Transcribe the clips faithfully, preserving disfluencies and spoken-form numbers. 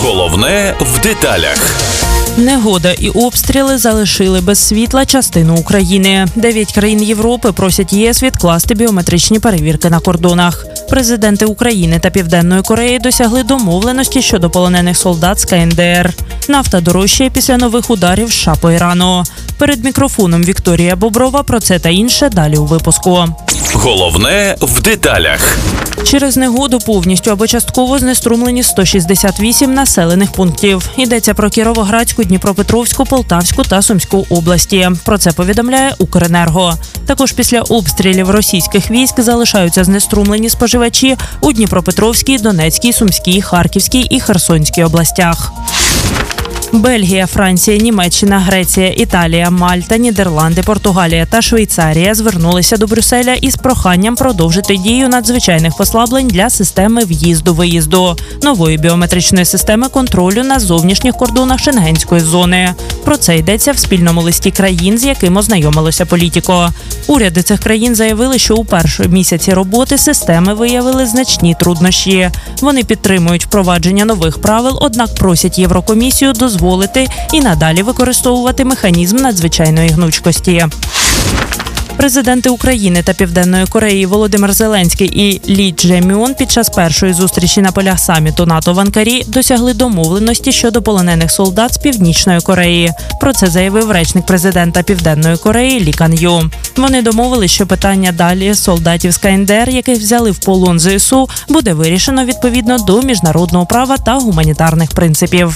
Головне в деталях. Негода і обстріли залишили без світла частину України. Дев'ять країн Європи просять ЄС відкласти біометричні перевірки на кордонах. Президенти України та Південної Кореї досягли домовленості щодо полонених солдат з КНДР. Нафта дорожчає після нових ударів США по Ірану. Перед мікрофоном Вікторія Боброва про це та інше далі у випуску. Головне в деталях. Через негоду повністю або частково знеструмлені сто шістдесят вісім населених пунктів. Йдеться про Кіровоградську, Дніпропетровську, Полтавську та Сумську області. Про це повідомляє Укренерго. Також після обстрілів російських військ залишаються знеструмлені споживачі у Дніпропетровській, Донецькій, Сумській, Харківській і Херсонській областях. Бельгія, Франція, Німеччина, Греція, Італія, Мальта, Нідерланди, Португалія та Швейцарія звернулися до Брюсселя із проханням продовжити дію надзвичайних послаблень для системи в'їзду-виїзду, нової біометричної системи контролю на зовнішніх кордонах Шенгенської зони. Про це йдеться в спільному листі країн, з яким ознайомилося Політіко. Уряди цих країн заявили, що у перші місяці роботи системи виявили значні труднощі. Вони підтримують впровадження нових правил, однак просять Єврокомісію дозволити і надалі використовувати механізм надзвичайної гнучкості. Президенти України та Південної Кореї Володимир Зеленський і Лі Дже Мьон під час першої зустрічі на полях саміту НАТО в Анкарі досягли домовленості щодо полонених солдат з Північної Кореї. Про це заявив речник президента Південної Кореї Лі Кан Ю. Вони домовились, що питання далі солдатів з КНДР, яких взяли в полон ЗСУ, буде вирішено відповідно до міжнародного права та гуманітарних принципів.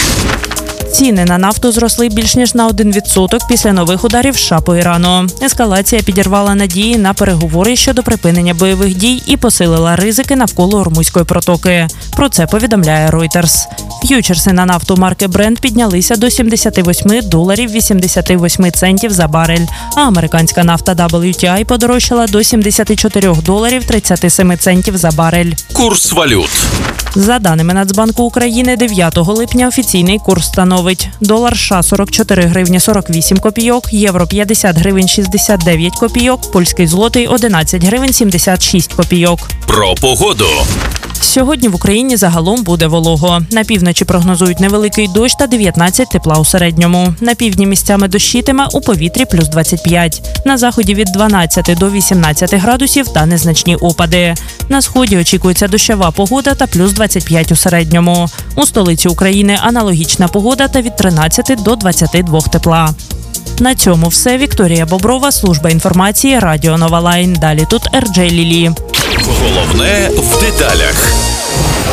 Ціни на нафту зросли більш ніж на один відсоток після нових ударів США по Ірану. Ескалація підірвала надії на переговори щодо припинення бойових дій і посилила ризики навколо Ормузької протоки. Про це повідомляє Reuters. Ф'ючерси на нафту марки Brent піднялися до сімдесят вісім доларів вісімдесят вісім центів за барель, а американська нафта дабл ю ті ай подорожчала до сімдесят чотири доларів тридцять сім центів за барель. Курс валют. За даними Нацбанку України, дев'ятого липня офіційний курс становить: долар США сорок чотири гривні сорок вісім копійок, євро п'ятдесят гривень шістдесят дев'ять копійок, польський злотий одинадцять гривень сімдесят шість копійок. Про погоду. Сьогодні в Україні загалом буде волого. На півночі прогнозують невеликий дощ та дев'ятнадцять тепла у середньому. На півдні місцями дощитиме, у повітрі плюс двадцять п'ять. На заході від дванадцяти до вісімнадцяти градусів та незначні опади. На сході очікується дощова погода та плюс двадцять п'ять у середньому. У столиці України аналогічна погода та від тринадцяти до двадцяти двох тепла. На цьому все. Вікторія Боброва, служба інформації, Радіо Нова Лайн. Далі тут Ер Джей Лілі. Головне в деталях.